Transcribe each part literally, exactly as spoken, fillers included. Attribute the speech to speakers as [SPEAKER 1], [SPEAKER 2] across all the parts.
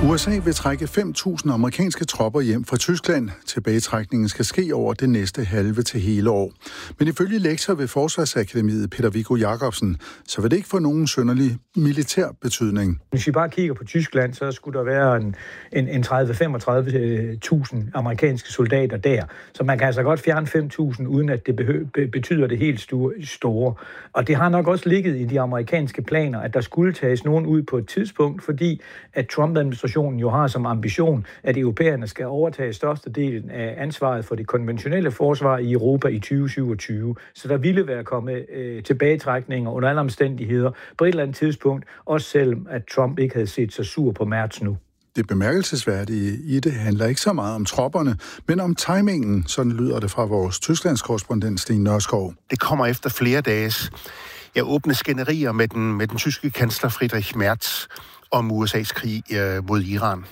[SPEAKER 1] U S A vil trække fem tusind amerikanske tropper hjem fra Tyskland. Tilbagetrækningen skal ske over det næste halve til hele år. Men ifølge lektor ved Forsvarsakademiet Peter Viggo Jacobsen, så vil det ikke få nogen synderlig militær betydning.
[SPEAKER 2] Hvis vi bare kigger på Tyskland, så skulle der være en, en, en tredive til femogtredive tusind amerikanske soldater der. Så man kan altså godt fjerne fem tusind, uden at det behø- betyder det helt store. Og det har nok også ligget i de amerikanske planer, at der skulle tages nogen ud på et tidspunkt, fordi at Trump-administrationen jo har som ambition, at europæerne skal overtage størstedelen af ansvaret for det konventionelle forsvar i Europa i tyve syvogtyve. Så der ville være kommet øh, tilbagetrækninger under alle omstændigheder på et eller andet tidspunkt, også selvom at Trump ikke havde set sig sur på Merz nu.
[SPEAKER 1] Det bemærkelsesværdige i det handler ikke så meget om tropperne, men om timingen, sådan lyder det fra vores Tysklands korrespondent Sten Nørskov.
[SPEAKER 3] Det kommer efter flere dages ja, åbne skænderier med den, med den tyske kansler Friedrich Merz om U S A's krig øh, mod Iran.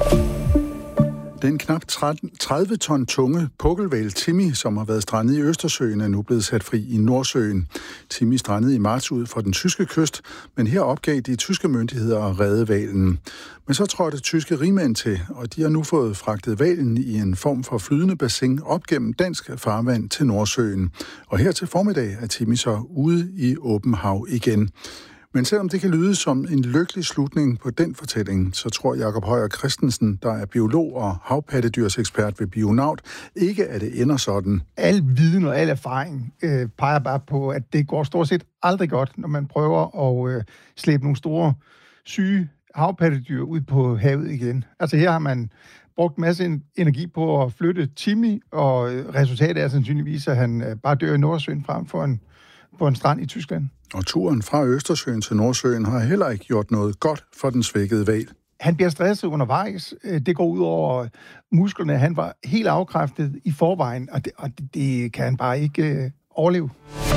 [SPEAKER 1] Den knap tredive ton tunge pukkelhval Timmy, som har været strandet i Østersøen, er nu blevet sat fri i Nordsøen. Timmy strandede i marts ud fra den tyske kyst, men her opgav de tyske myndigheder at redde hvalen. Men så trådte tyske rigmænd til, og de har nu fået fragtet hvalen i en form for flydende bassin op gennem dansk farvand til Nordsøen. Og her til formiddag er Timmy så ude i åben hav igen. Men selvom det kan lyde som en lykkelig slutning på den fortælling, så tror Jakob Højer Christensen, der er biolog og havpattedyrsekspert ved Bionaut, ikke at det ender sådan.
[SPEAKER 4] Al viden og al erfaring øh, peger bare på, at det går stort set aldrig godt, når man prøver at øh, slæbe nogle store syge havpattedyr ud på havet igen. Altså her har man brugt masse energi på at flytte Timmy, og resultatet er sandsynligvis, at han øh, bare dør i Nordsøen frem for en, på en strand i Tyskland.
[SPEAKER 1] Og turen fra Østersøen til Nordsøen har heller ikke gjort noget godt for den svækkede hval.
[SPEAKER 4] Han bliver stresset undervejs. Det går ud over musklerne. Han var helt afkræftet i forvejen, og det, og det kan han bare ikke øh, overleve.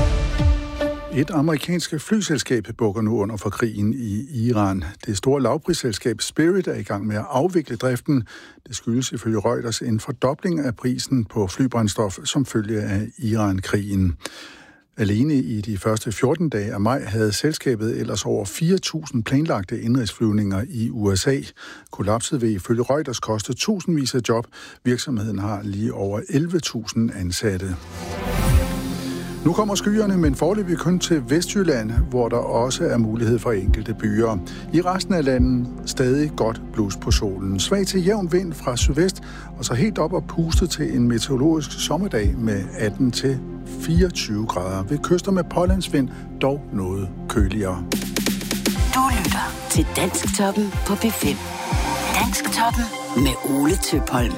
[SPEAKER 1] Et amerikansk flyselskab bukker nu under for krigen i Iran. Det store lavprisselskab Spirit er i gang med at afvikle driften. Det skyldes ifølge Reuters en fordobling af prisen på flybrændstof som følge af Iran-krigen. Alene i de første fjorten dage af maj havde selskabet ellers over fire tusind planlagte indrigsflyvninger i U S A. Kollapset vil ifølge Reuters koste tusindvis af job. Virksomheden har lige over elleve tusind ansatte. Nu kommer skyerne, men foreløbig kun til Vestjylland, hvor der også er mulighed for enkelte byer. I resten af landet stadig godt blus på solen. Svag til jævn vind fra sydvest, og så helt op og pustet til en meteorologisk sommerdag med atten til fireogtyve grader. Ved kyster med pålandsvind, dog noget køligere.
[SPEAKER 5] Du lytter til Dansktoppen på P fem. Dansktoppen med Ole Tøpholm.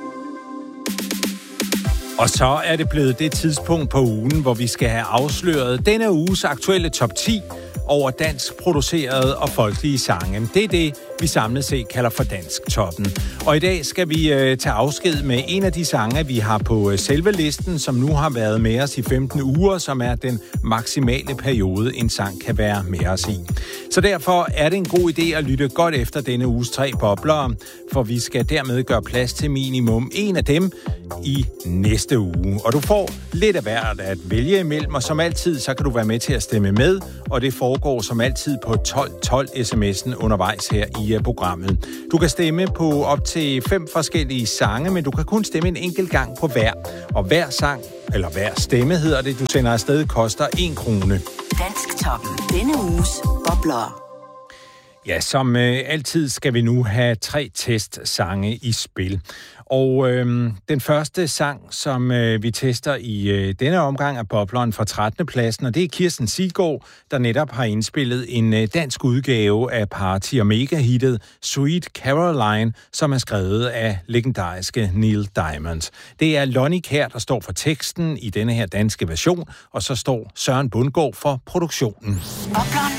[SPEAKER 6] Og så er det blevet det tidspunkt på ugen, hvor vi skal have afsløret denne uges aktuelle top ti over dansk producerede og folkelige sange. Det er det, vi samlet set kalder for Dansktoppen. Og i dag skal vi øh, tage afsked med en af de sange, vi har på øh, selve listen, som nu har været med os i femten uger, som er den maksimale periode, en sang kan være med os i. Så derfor er det en god idé at lytte godt efter denne uges tre bobler, for vi skal dermed gøre plads til minimum en af dem i næste uge. Og du får lidt af hvert at vælge imellem, og som altid, så kan du være med til at stemme med, og det foregår som altid på tolv tolv sms'en undervejs her i programmet. Du kan stemme på op til fem forskellige sange, men du kan kun stemme en enkelt gang på hver. Og hver sang, eller hver stemme hedder det, du sender afsted, koster en krone.
[SPEAKER 5] Dansktoppen. Denne uges bobler.
[SPEAKER 6] Ja, som øh, altid skal vi nu have tre testsange i spil. Og øh, den første sang, som øh, vi tester i øh, denne omgang af bobleren fra trettende pladsen, og det er Kirsten Siggaard, der netop har indspillet en øh, dansk udgave af party- og mega-hittet Sweet Caroline, som er skrevet af legendariske Neil Diamond. Det er Lonnie Kjær, der står for teksten i denne her danske version, og så står Søren Bundgaard for produktionen.
[SPEAKER 5] Bobleren